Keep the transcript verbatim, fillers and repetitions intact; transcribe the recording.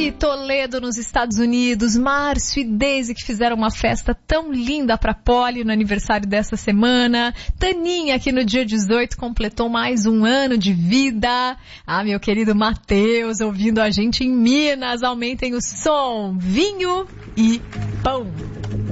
Gabi, Toledo nos Estados Unidos, Márcio e Deise que fizeram uma festa tão linda pra Polly no aniversário dessa semana, Taninha que no dia dezoito completou mais um ano de vida, ah, meu querido Matheus ouvindo a gente em Minas, aumentem o som, vinho e pão.